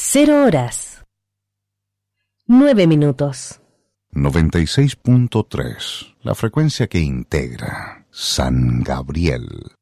0 horas 9 minutos. 96.3, la frecuencia que integra San Gabriel.